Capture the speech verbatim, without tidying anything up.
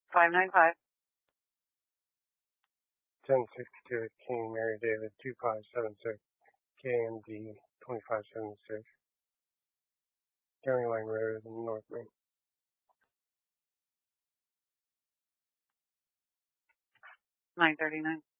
five nine five. ten sixty-two with King Mary David two five seven six, K M D twenty-five seventy-six, County Line Road in North Main. nine thirty-nine.